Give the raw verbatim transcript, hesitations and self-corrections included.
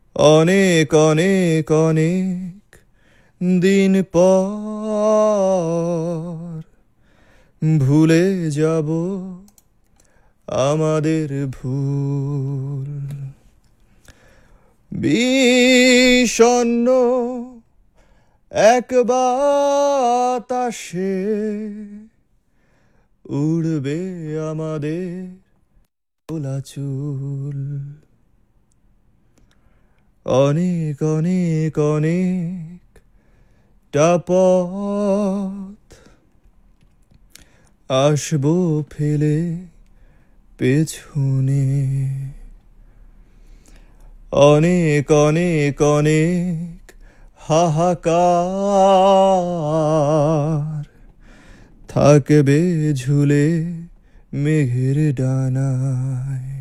অনেক অনেক অনেক দিন পর ভুলে যাব আমাদের ভুল। বিষণ্ণ এক বাতাসে উড়বে আমাদের খোলা চুল। অনেক অনেক অনেক টা পথ আসবো ফেলে পেছনে। অনেক অনেক অনেক হাহাকার থাকবে ঝুলে মেঘের ডানায়।